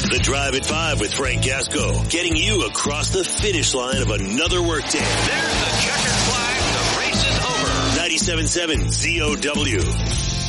The Drive at 5 with Frank Gasco, getting you across the finish line of another workday. There's the checkered flag. The race is over. 97.7 ZOW.